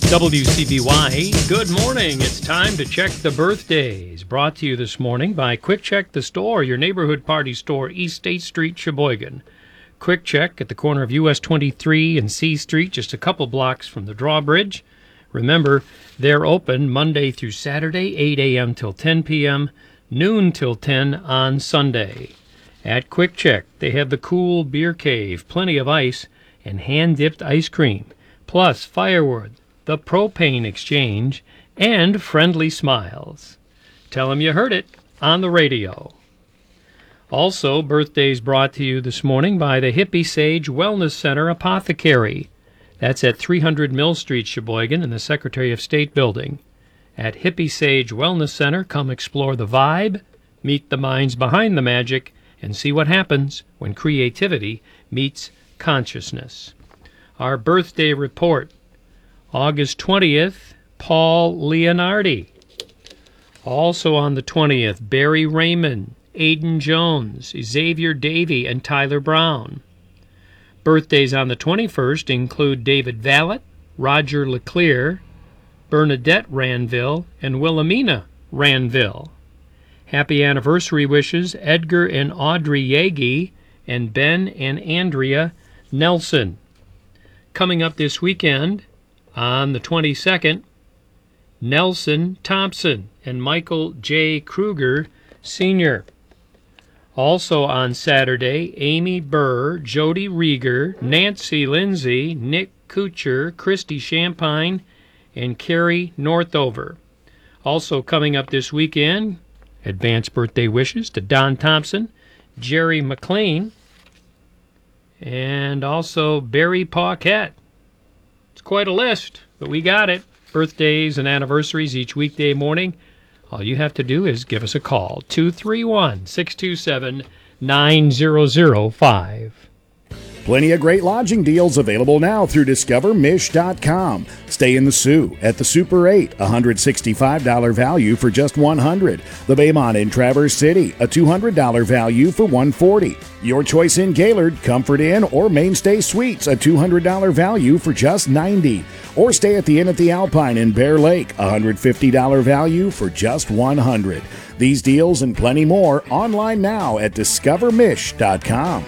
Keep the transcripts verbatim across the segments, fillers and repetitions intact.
W C B Y, good morning. It's time to check the birthdays. Brought to you this morning by Quick Check the Store, your neighborhood party store, East State Street, Sheboygan. Quick Check at the corner of U S twenty-three and C Street, just a couple blocks from the drawbridge. Remember, they're open Monday through Saturday, eight a.m. till ten p.m., noon till ten on Sunday. At Quick Check, they have the cool beer cave, plenty of ice, and hand-dipped ice cream, plus firewood, the propane exchange, and friendly smiles. Tell them you heard it on the radio. Also, birthdays brought to you this morning by the Hippie Sage Wellness Center Apothecary. That's at three hundred Mill Street, Sheboygan, in the Secretary of State building. At Hippie Sage Wellness Center, come explore the vibe, meet the minds behind the magic, and see what happens when creativity meets consciousness. Our birthday report. August twentieth, Paul Leonardi. Also on the twentieth, Barry Raymond, Aiden Jones, Xavier Davey, and Tyler Brown. Birthdays on the twenty-first include David Vallet, Roger Leclerc, Bernadette Ranville, and Wilhelmina Ranville. Happy anniversary wishes, Edgar and Audrey Yagi, and Ben and Andrea Nelson. Coming up this weekend, on the twenty-second, Nelson Thompson and Michael J. Kruger, Senior Also on Saturday, Amy Burr, Jody Rieger, Nancy Lindsay, Nick Kuchar, Christy Champagne, and Carrie Northover. Also coming up this weekend, advance birthday wishes to Don Thompson, Jerry McLean, and also Barry Paquette. It's quite a list, but we got it. Birthdays and anniversaries each weekday morning. All you have to do is give us a call, two three one, six two seven, nine zero zero five. Plenty of great lodging deals available now through discover mish dot com. Stay in the Sioux at the Super eight, a one hundred sixty-five dollars value for just one hundred dollars. The Baymont in Traverse City, a two hundred dollars value for one hundred forty dollars. Your choice in Gaylord, Comfort Inn, or Mainstay Suites, a two hundred dollars value for just ninety dollars. Or stay at the Inn at the Alpine in Bear Lake, a one hundred fifty dollars value for just one hundred dollars. These deals and plenty more online now at discover mish dot com.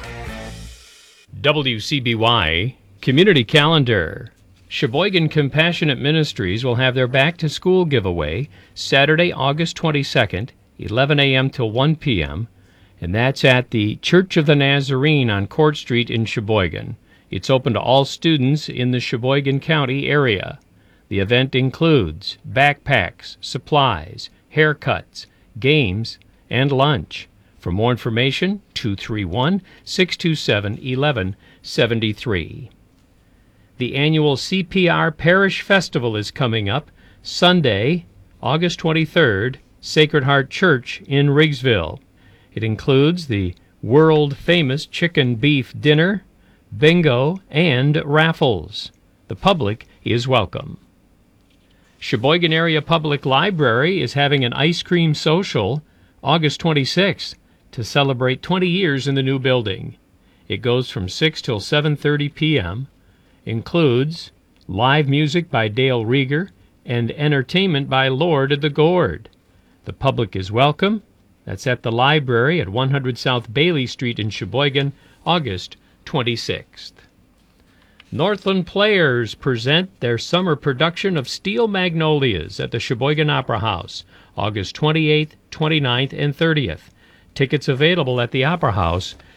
W C B Y Community Calendar. Sheboygan Compassionate Ministries will have their back-to-school giveaway Saturday, August twenty-second, eleven a.m. till one p.m., and that's at the Church of the Nazarene on Court Street in Sheboygan. It's open to all students in the Sheboygan County area. The event includes backpacks, supplies, haircuts, games, and lunch. For more information, two three one, six two seven, one one seven three. The annual C P R Parish Festival is coming up Sunday, August twenty-third, Sacred Heart Church in Riggsville. It includes the world-famous chicken beef dinner, bingo, and raffles. The public is welcome. Sheboygan Area Public Library is having an ice cream social August twenty-sixth to celebrate twenty years in the new building. It goes from six till seven thirty p.m., includes live music by Dale Rieger and entertainment by Lord of the Gourd. The public is welcome. That's at the library at one hundred South Bailey Street in Sheboygan, August twenty-sixth. Northland Players present their summer production of Steel Magnolias at the Sheboygan Opera House, August twenty-eighth, twenty-ninth, and thirtieth. Tickets available at the Opera House